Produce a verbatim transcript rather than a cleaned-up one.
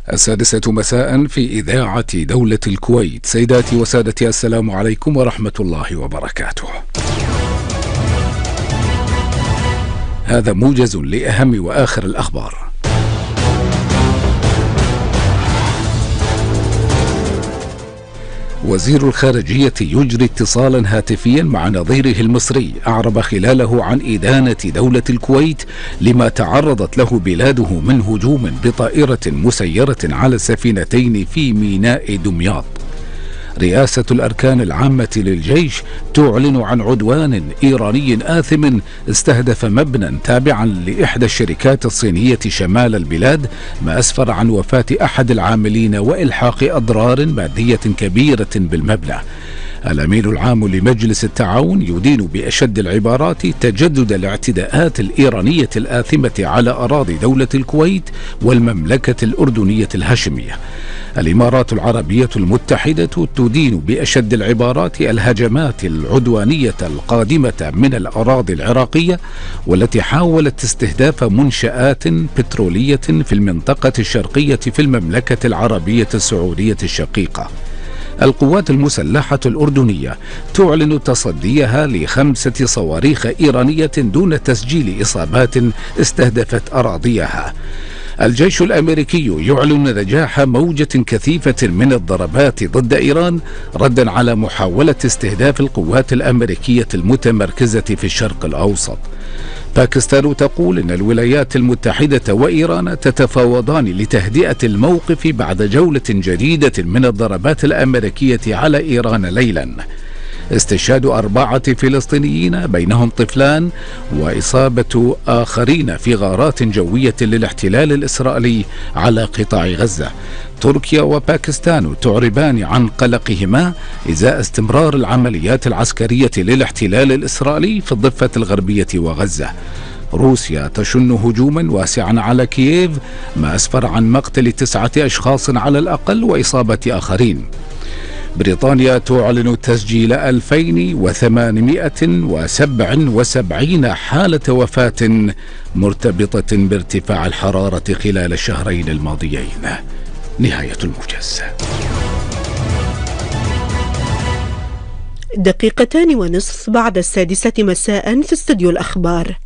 السادسة مساء في إذاعة دولة الكويت. سيداتي وسادتي، السلام عليكم ورحمة الله وبركاته. هذا موجز لأهم وآخر الأخبار. وزير الخارجية يجري اتصالا هاتفيا مع نظيره المصري، أعرب خلاله عن إدانة دولة الكويت لما تعرضت له بلاده من هجوم بطائرة مسيرة على سفينتين في ميناء دمياط. رئاسة الأركان العامة للجيش تعلن عن عدوان إيراني آثم استهدف مبنى تابعا لإحدى الشركات الصينية شمال البلاد، ما أسفر عن وفاة أحد العاملين وإلحاق أضرار مادية كبيرة بالمبنى. الأمين العام لمجلس التعاون يدين بأشد العبارات تجدد الاعتداءات الإيرانية الآثمة على أراضي دولة الكويت والمملكة الأردنية الهاشمية. الإمارات العربية المتحدة تدين بأشد العبارات الهجمات العدوانية القادمة من الأراضي العراقية، والتي حاولت استهداف منشآت بترولية في المنطقة الشرقية في المملكة العربية السعودية الشقيقة. القوات المسلحة الأردنية تعلن تصديها لخمسة صواريخ إيرانية دون تسجيل إصابات استهدفت أراضيها. الجيش الأمريكي يعلن نجاح موجة كثيفة من الضربات ضد إيران ردا على محاولة استهداف القوات الأمريكية المتمركزة في الشرق الأوسط. باكستان تقول إن الولايات المتحدة وإيران تتفاوضان لتهدئة الموقف بعد جولة جديدة من الضربات الأمريكية على إيران ليلا. استشهاد أربعة فلسطينيين بينهم طفلان وإصابة آخرين في غارات جوية للاحتلال الإسرائيلي على قطاع غزة. تركيا وباكستان تعربان عن قلقهما إزاء استمرار العمليات العسكرية للاحتلال الإسرائيلي في الضفة الغربية وغزة. روسيا تشن هجوما واسعا على كييف، ما أسفر عن مقتل تسعة أشخاص على الأقل وإصابة آخرين. بريطانيا تعلن تسجيل ألفين وثمانمائة وسبعة وسبعين حالة وفاة مرتبطة بارتفاع الحرارة خلال الشهرين الماضيين. نهاية الموجز. دقيقتان ونصف بعد السادسة مساء في استوديو الأخبار.